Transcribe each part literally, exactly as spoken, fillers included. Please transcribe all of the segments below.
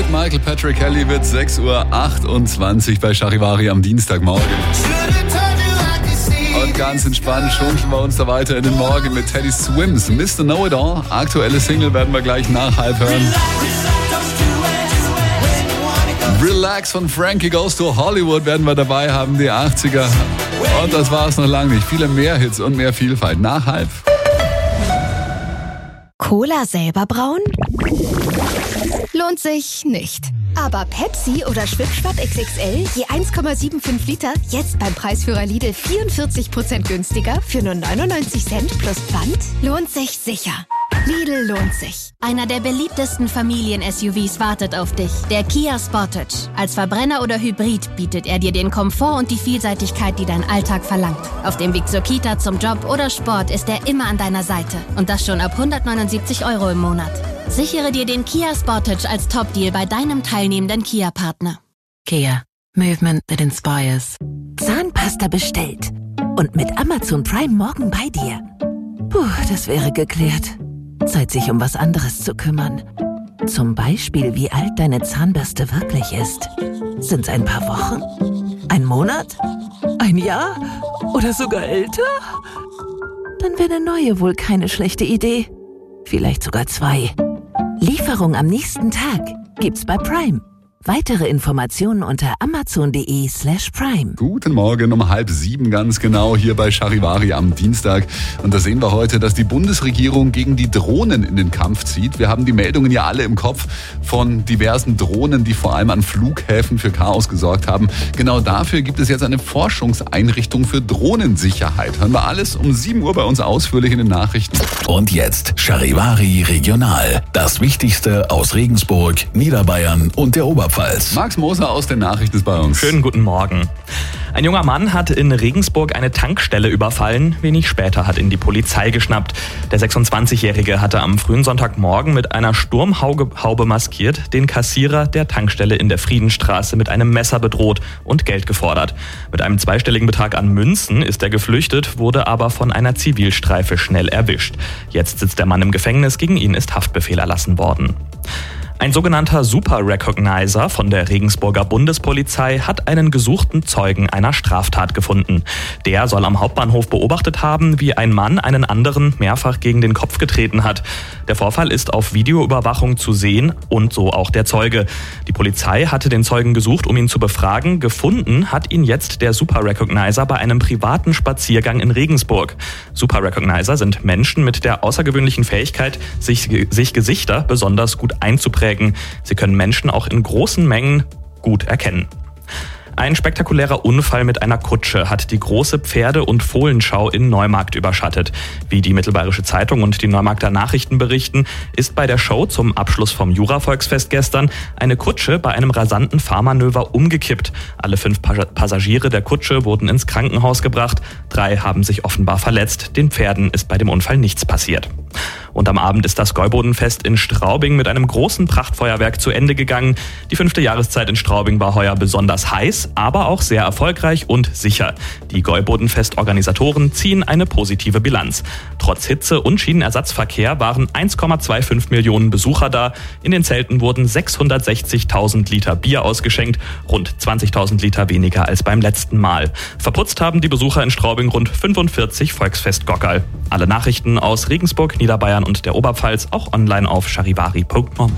mit Michael Patrick Kelly wird sechs Uhr achtundzwanzig bei Charivari am Dienstagmorgen. Und ganz entspannt schunkeln wir uns da weiter in den Morgen mit Teddy Swims, Mister Know-It-All. Aktuelle Single werden wir gleich nach halb hören. Relax von Frankie Goes to Hollywood werden wir dabei haben, die achtziger. Und das war es noch lange nicht. Viele mehr Hits und mehr Vielfalt. Nach halb. Cola selber brauen? Lohnt sich nicht. Aber Pepsi oder Schwipschwapp X X L je eins Komma fünfundsiebzig Liter jetzt beim Preisführer Lidl vierundvierzig Prozent günstiger für nur neunundneunzig Cent plus Pfand? Lohnt sich sicher. Lidl lohnt sich. Einer der beliebtesten Familien-S U Vs wartet auf dich. Der Kia Sportage. Als Verbrenner oder Hybrid bietet er dir den Komfort und die Vielseitigkeit, die dein Alltag verlangt. Auf dem Weg zur Kita, zum Job oder Sport ist er immer an deiner Seite. Und das schon ab hundertneunundsiebzig Euro im Monat. Sichere dir den Kia Sportage als Top-Deal bei deinem teilnehmenden Kia-Partner. Kia. Movement that inspires. Zahnpasta bestellt. Und mit Amazon Prime morgen bei dir. Puh, das wäre geklärt. Zeit, sich um was anderes zu kümmern. Zum Beispiel, wie alt deine Zahnbürste wirklich ist. Sind's ein paar Wochen? Ein Monat? Ein Jahr? Oder sogar älter? Dann wäre eine neue wohl keine schlechte Idee. Vielleicht sogar zwei. Lieferung am nächsten Tag gibt's bei Prime. Weitere Informationen unter amazon.de slash prime. Guten Morgen um halb sieben ganz genau hier bei Charivari am Dienstag. Und da sehen wir heute, dass die Bundesregierung gegen die Drohnen in den Kampf zieht. Wir haben die Meldungen ja alle im Kopf von diversen Drohnen, die vor allem an Flughäfen für Chaos gesorgt haben. Genau dafür gibt es jetzt eine Forschungseinrichtung für Drohnensicherheit. Hören wir alles um sieben Uhr bei uns ausführlich in den Nachrichten. Und jetzt Charivari Regional. Das Wichtigste aus Regensburg, Niederbayern und der Oberpfalz. Max Moser aus den Nachrichten ist bei uns. Schönen guten Morgen. Ein junger Mann hat in Regensburg eine Tankstelle überfallen. Wenig später hat ihn die Polizei geschnappt. Der sechsundzwanzigjährige hatte am frühen Sonntagmorgen mit einer Sturmhaube maskiert den Kassierer der Tankstelle in der Friedenstraße mit einem Messer bedroht und Geld gefordert. Mit einem zweistelligen Betrag an Münzen ist er geflüchtet, wurde aber von einer Zivilstreife schnell erwischt. Jetzt sitzt der Mann im Gefängnis. Gegen ihn ist Haftbefehl erlassen worden. Ein sogenannter Super Recognizer von der Regensburger Bundespolizei hat einen gesuchten Zeugen einer Straftat gefunden. Der soll am Hauptbahnhof beobachtet haben, wie ein Mann einen anderen mehrfach gegen den Kopf getreten hat. Der Vorfall ist auf Videoüberwachung zu sehen und so auch der Zeuge. Die Polizei hatte den Zeugen gesucht, um ihn zu befragen. Gefunden hat ihn jetzt der Super Recognizer bei einem privaten Spaziergang in Regensburg. Super Recognizer sind Menschen mit der außergewöhnlichen Fähigkeit, sich, sich Gesichter besonders gut einzuprägen. Sie können Menschen auch in großen Mengen gut erkennen. Ein spektakulärer Unfall mit einer Kutsche hat die große Pferde- und Fohlenschau in Neumarkt überschattet. Wie die Mittelbayerische Zeitung und die Neumarkter Nachrichten berichten, ist bei der Show zum Abschluss vom Jura-Volksfest gestern eine Kutsche bei einem rasanten Fahrmanöver umgekippt. Alle fünf Passagiere der Kutsche wurden ins Krankenhaus gebracht. Drei haben sich offenbar verletzt. Den Pferden ist bei dem Unfall nichts passiert. Und am Abend ist das Gäubodenfest in Straubing mit einem großen Prachtfeuerwerk zu Ende gegangen. Die fünfte Jahreszeit in Straubing war heuer besonders heiß, aber auch sehr erfolgreich und sicher. Die Gäubodenfest-Organisatoren ziehen eine positive Bilanz. Trotz Hitze und Schienenersatzverkehr waren eins Komma fünfundzwanzig Millionen Besucher da. In den Zelten wurden sechshundertsechzigtausend Liter Bier ausgeschenkt, rund zwanzigtausend Liter weniger als beim letzten Mal. Verputzt haben die Besucher in Straubing rund fünfundvierzig Volksfest-Gockerl. Alle Nachrichten aus Regensburg, Niederbayern und der Oberpfalz auch online auf charivari punkt com.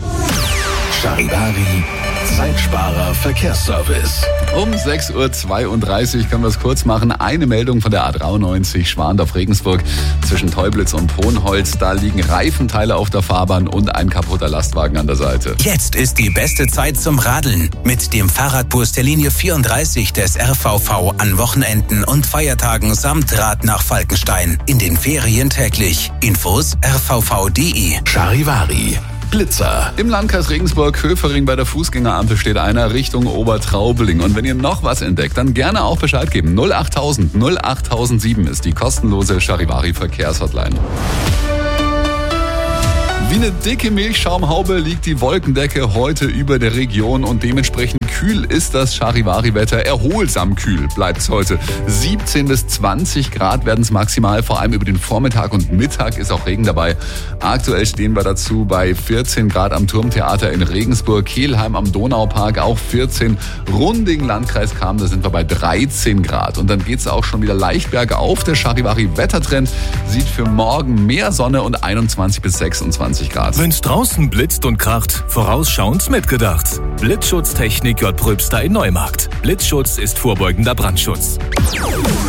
Charivari, Zeitsparer Verkehrsservice. Um sechs Uhr zweiunddreißig können wir es kurz machen. Eine Meldung von der A dreiundneunzig Schwandorf-Regensburg zwischen Teublitz und Ponholz. Da liegen Reifenteile auf der Fahrbahn und ein kaputter Lastwagen an der Seite. Jetzt ist die beste Zeit zum Radeln. Mit dem Fahrradbus der Linie vierunddreißig des R V V an Wochenenden und Feiertagen samt Rad nach Falkenstein. In den Ferien täglich. Infos r v v punkt d e. Charivari. Blitzer. Im Landkreis Regensburg-Höfering bei der Fußgängerampel steht einer Richtung Obertraubling. Und wenn ihr noch was entdeckt, dann gerne auch Bescheid geben. null achttausend null achttausendsieben ist die kostenlose Charivari Verkehrshotline. Wie eine dicke Milchschaumhaube liegt die Wolkendecke heute über der Region und dementsprechend kühl ist das Charivari-Wetter. Erholsam kühl bleibt es heute. siebzehn bis zwanzig Grad werden es maximal, vor allem über den Vormittag und Mittag ist auch Regen dabei. Aktuell stehen wir dazu bei vierzehn Grad am Turmtheater in Regensburg, Kelheim am Donaupark auch vierzehn, Runding, Landkreis Cham, da sind wir bei dreizehn Grad. Und dann geht es auch schon wieder leicht bergauf. Der Charivari-Wettertrend sieht für morgen mehr Sonne und einundzwanzig bis sechsundzwanzig Grad. Wenn's draußen blitzt und kracht, vorausschauend mitgedacht. Blitzschutztechnik J. Pröbster in Neumarkt. Blitzschutz ist vorbeugender Brandschutz.